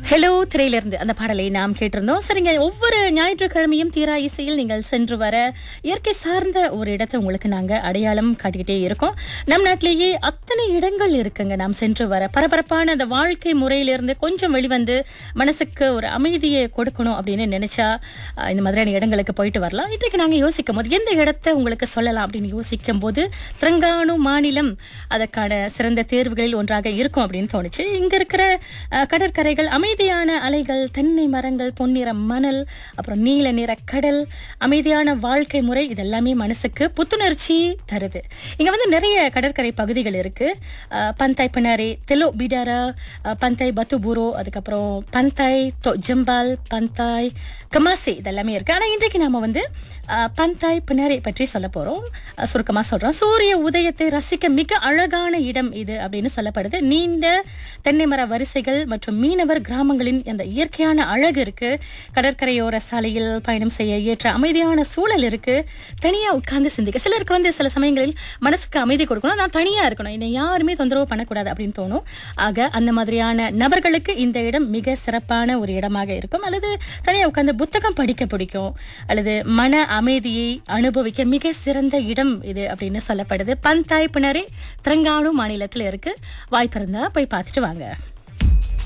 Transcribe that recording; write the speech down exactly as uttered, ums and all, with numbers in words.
Hello திரையிலிருந்து அந்த பாடலை நாம் கேட்டிருந்தோம். சரிங்க, ஒவ்வொரு ஞாயிற்றுக்கிழமையும் தீரா இசையில் நீங்கள் சென்று வர இயற்கை சார்ந்த ஒரு இடத்தை உங்களுக்கு நாங்க அடையாளம் காட்டிக்கிட்டே இருக்கோம். நம் நாட்டிலேயே அத்தனை இடங்கள் இருக்குங்க நாம் சென்று வர. பரபரப்பான அந்த வாழ்க்கை முறையிலிருந்து கொஞ்சம் வெளிவந்து மனசுக்கு ஒரு அமைதியை கொடுக்கணும் அப்படின்னு நினைச்சா அஹ், இந்த மாதிரியான இடங்களுக்கு போயிட்டு வரலாம். இன்றைக்கு நாங்க யோசிக்கும் போது எந்த இடத்தை உங்களுக்கு சொல்லலாம் அப்படின்னு யோசிக்கும் போது திரங்கானு மாநிலம் அதற்கான சிறந்த தேர்வுகளில் ஒன்றாக இருக்கும் அப்படின்னு தோணுச்சு. இங்க இருக்கிற அஹ், கடற்கரைகள், அமைதியான அலைகள், தென்னை மரங்கள், பொன்னிற மணல், அப்புறம் நீல நிற கடல், அமைதியான வாழ்க்கை முறை, இதெல்லாமே மனசுக்கு புத்துணர்ச்சி தருது. இங்க வந்து நிறைய கடற்கரை பகுதிகள் இருக்கு. அஹ், பந்தாய் பினாரே, தெலோ பிடாரா, அஹ், பந்தாய் பத்துபூரோ, அதுக்கப்புறம் பந்தாய் ஜம்பால், பந்தாய் கமாசி, இதெல்லாமே இருக்கு. ஆனா இன்றைக்கு நாம வந்து அஹ், பந்தாய் பினாரே பற்றி சொல்ல போறோம். அஹ், சுருக்கமா சொல்றோம். சூரிய உதயத்தை ரசிக்க மிக அழகான இடம் இது அப்படின்னு சொல்லப்படுது. நீண்ட தென்னை மர வரிசைகள் மற்றும் மீனவர் கிராமங்களின் அந்த இயற்கையான அழகு இருக்கு. கடற்கரையோர சாலையில் பயணம் செய்ய ஏற்ற அமைதியான சூழல் இருக்கு. தனியா உட்கார்ந்து சிந்திக்க, சிலருக்கு வந்து சில சமயங்களில் மனசுக்கு அமைதி கொடுக்கணும், நான் தனியா இருக்கணும், என்னை யாருமே தொந்தரவு பண்ணக்கூடாது அப்படின்னு தோணும். ஆக அந்த மாதிரியான நபர்களுக்கு இந்த இடம் மிக சிறப்பான ஒரு இடமாக இருக்கும். அல்லது தனியா உட்கார்ந்து புத்தகம் படிக்க பிடிக்கும், அல்லது மன அமைதியை அனுபவிக்க மிக சிறந்த இடம் இது அப்படின்னு சொல்லப்படுது. பந்தாய் பினரே திரங்கானு மாநிலத்தில் இருக்கு. வாய்ப்பு இருந்தா போய் பார்த்துட்டு வாங்க.